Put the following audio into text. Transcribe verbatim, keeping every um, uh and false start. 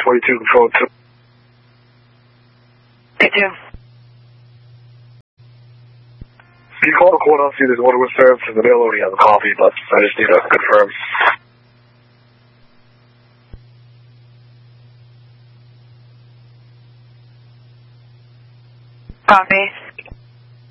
forty-two, control two. Hey, Jim. Can you call the court and see if there's water with served? Because they'll already have the coffee, but I just need to confirm. Copy.